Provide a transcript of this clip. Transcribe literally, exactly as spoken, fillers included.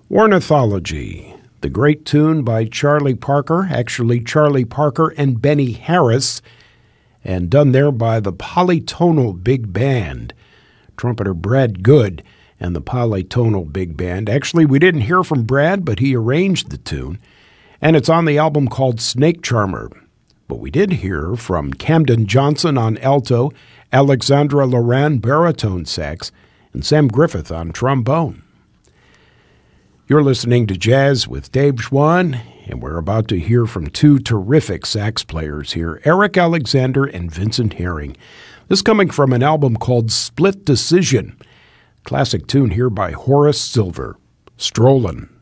Ornithology, the great tune by Charlie Parker, actually Charlie Parker and Benny Harris, and done there by the Polytonal Big Band. Trumpeter Brad Good and the Polytonal Big Band. Actually, we didn't hear from Brad, but he arranged the tune, and it's on the album called Snake Charmer. But we did hear from Camden Johnson on alto, Alexandra Loran baritone sax, and Sam Griffith on trombone. You're listening to Jazz with Dave Schwann, and we're about to hear from two terrific sax players here, Eric Alexander and Vincent Herring. This coming from an album called Split Decision. Classic tune here by Horace Silver, Strollin'.